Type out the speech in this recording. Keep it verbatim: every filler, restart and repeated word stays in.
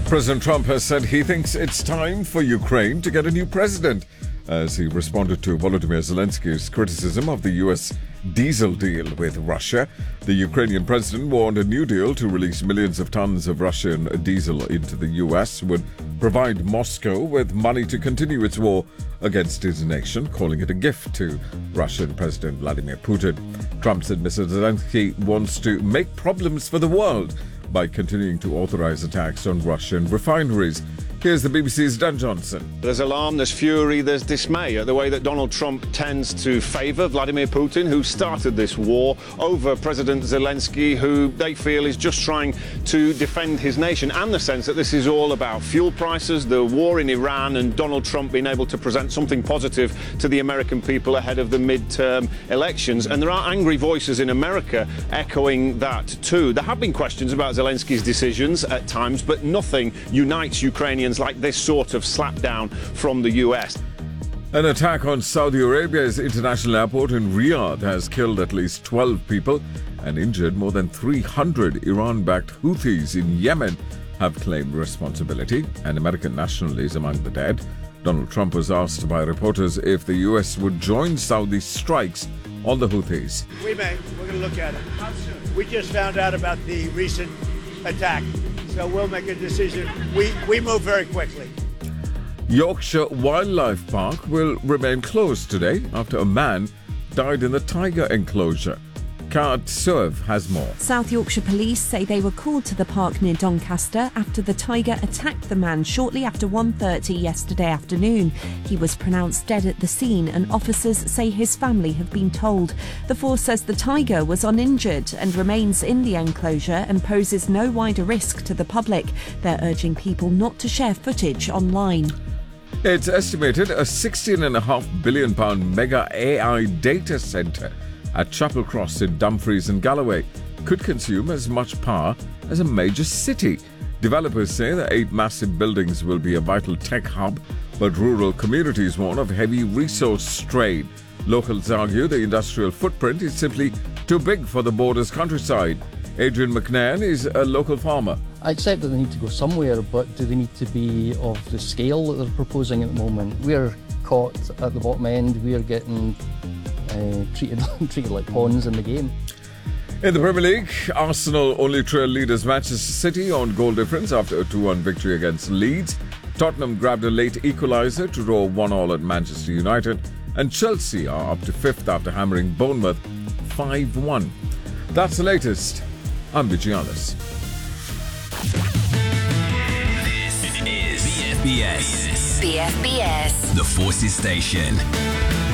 President Trump has said he thinks it's time for Ukraine to get a new president as he responded to Volodymyr Zelensky's criticism of the U S diesel deal with Russia. The Ukrainian president warned a new deal to release millions of tons of Russian diesel into the U S would provide Moscow with money to continue its war against his nation, calling it a gift to Russian President Vladimir Putin. Trump said Mister Zelensky wants to make problems for the world by continuing to authorize attacks on Russian refineries. Here's the B B C's Dan Johnson. There's alarm, there's fury, there's dismay at the way that Donald Trump tends to favour Vladimir Putin, who started this war, over President Zelensky, who they feel is just trying to defend his nation, and the sense that this is all about fuel prices, the war in Iran, and Donald Trump being able to present something positive to the American people ahead of the midterm elections. And there are angry voices in America echoing that too. There have been questions about Zelensky's decisions at times, but nothing unites Ukrainians like this sort of slapdown from the U S. An attack on Saudi Arabia's international airport in Riyadh has killed at least twelve people and injured more than three hundred. Iran-backed Houthis in Yemen have claimed responsibility. An American national is among the dead. Donald Trump was asked by reporters if the U S would join Saudi strikes on the Houthis. We may. We're going to look at it. How soon? We just found out about the recent attack. So we'll make a decision. We, we move very quickly. Yorkshire Wildlife Park will remain closed today after a man died in the tiger enclosure. Kat Serve has more. South Yorkshire Police say they were called to the park near Doncaster after the tiger attacked the man shortly after one thirty yesterday afternoon. He was pronounced dead at the scene and officers say his family have been told. The force says the tiger was uninjured and remains in the enclosure and poses no wider risk to the public. They're urging people not to share footage online. It's estimated a sixteen point five billion pound mega A I data centre at Chapel Cross in Dumfries and Galloway could consume as much power as a major city. Developers say the eight massive buildings will be a vital tech hub, but rural communities warn of heavy resource strain. Locals argue the industrial footprint is simply too big for the border's countryside. Adrian McNairn is a local farmer. I accept that they need to go somewhere, but do they need to be of the scale that they're proposing at the moment? We're caught at the bottom end, we're getting uh, treated, treated like pawns in the game. In the Premier League, Arsenal only trail leaders Manchester City on goal difference after a two one victory against Leeds. Tottenham grabbed a late equaliser to draw one all at Manchester United, and Chelsea are up to fifth after hammering Bournemouth five one. That's the latest. I'm Vigianis. This is B F B S. B F B S. The Forces Station.